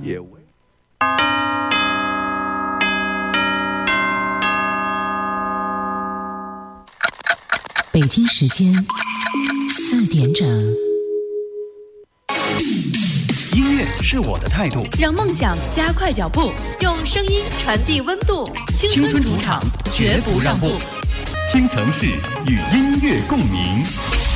也为。 北京时间4点整。 音乐是我的态度， 让梦想加快脚步，用声音传递温度。青春主场，绝不让步。 京城市与音乐共鸣。